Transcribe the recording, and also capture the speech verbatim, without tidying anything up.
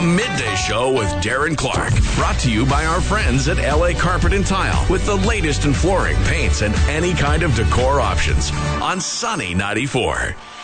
Midday Show with Darren Clark. Brought to you by our friends at L A Carpet and Tile with the latest in flooring, paints, and any kind of decor options on Sunny ninety-four.